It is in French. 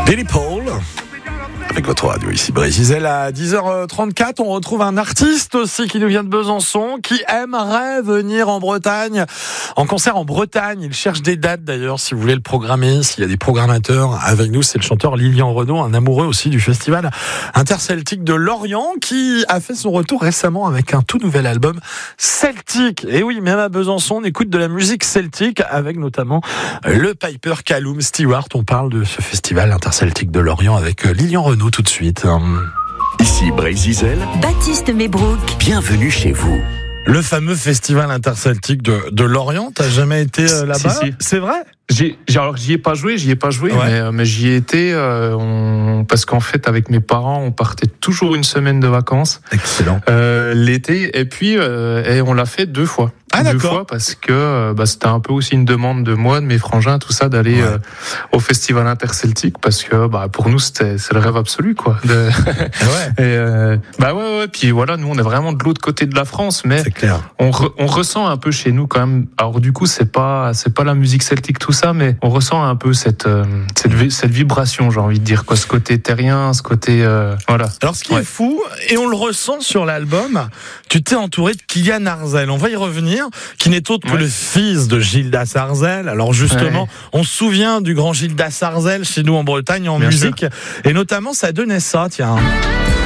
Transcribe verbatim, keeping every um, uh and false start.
Billy Paul avec votre radio ici Brésil à dix heures trente-quatre. On retrouve un artiste aussi qui nous vient de Besançon, qui aimerait venir en Bretagne, en concert en Bretagne. Il cherche des dates d'ailleurs, si vous voulez le programmer, s'il y a des programmateurs avec nous. C'est le chanteur Lilian Renaud, un amoureux aussi du festival interceltique de Lorient, qui a fait son retour récemment avec un tout nouvel album celtique. Et oui, même à Besançon, on écoute de la musique celtique avec notamment le Piper Callum Stewart. On parle de ce festival interceltique de Lorient avec Lilian Renaud tout de suite. Ici Brésil, Baptiste Mebrook. Bienvenue chez vous. Le fameux festival interceltique de, de Lorient, t'as jamais été euh, là-bas? Si, si. C'est vrai? J'ai, j'ai, alors j'y ai pas joué, j'y ai pas joué, Ouais. mais, mais j'y ai été euh, on, parce qu'en fait avec mes parents on partait toujours une semaine de vacances Excellent. euh, l'été et puis euh, et on l'a fait deux fois. Ah, deux d'accord. fois parce que bah, c'était un peu aussi une demande de moi, de mes frangins, tout ça, d'aller Ouais. euh, au festival interceltique parce que bah pour nous c'était c'est le rêve absolu quoi. De... Ouais, et euh, bah ouais ouais puis voilà, nous on est vraiment de l'autre côté de la France, mais c'est clair. on, re, on ressent un peu chez nous quand même. Alors du coup, c'est pas c'est pas la musique celtique tout ça, mais on ressent un peu cette euh, cette, vi- cette vibration, j'ai envie de dire quoi, ce côté terrien, ce côté euh, voilà. Alors ce qui Ouais. est fou, et on le ressent sur l'album, tu t'es entouré de Kylian Arzel, on va y revenir, qui n'est autre que Ouais. le fils de Gildas Arzel. Alors justement, Ouais. on se souvient du grand Gildas Arzel chez nous en Bretagne en Bien musique, et notamment ça donnait ça, tiens.